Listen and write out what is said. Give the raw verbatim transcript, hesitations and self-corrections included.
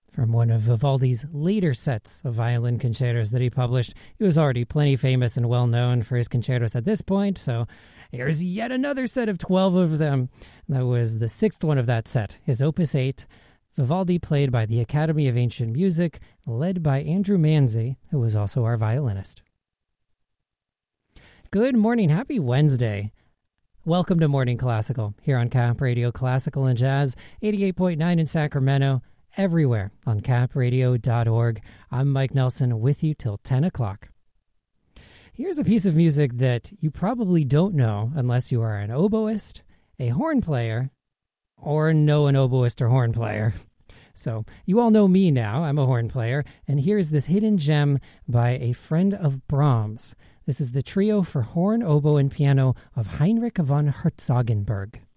from one of Vivaldi's later sets of violin concertos that he published. He was already plenty famous and well known for his concertos at this point, so here's yet another set of twelve of them. That was the sixth one of that set, his Opus eight, Vivaldi played by the Academy of Ancient Music, led by Andrew Manzi, who was also our violinist. Good morning, happy Wednesday. Welcome to Morning Classical, here on Cap Radio Classical and Jazz, eighty-eight point nine in Sacramento, everywhere on cap radio dot org. I'm Mike Nelson with you till ten o'clock. Here's a piece of music that you probably don't know unless you are an oboist, a horn player, or know an oboist or horn player. So you all know me now. I'm a horn player, and here's this hidden gem by a friend of Brahms. This is the trio for horn, oboe, and piano of Heinrich von Herzogenberg.